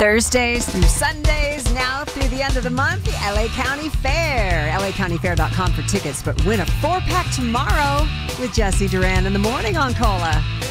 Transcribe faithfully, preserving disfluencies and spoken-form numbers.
Thursdays through Sundays, now through the end of the month, the L A County Fair. L A county fair dot com for tickets, but win a four-pack tomorrow with Jesse Duran in the morning on Cola.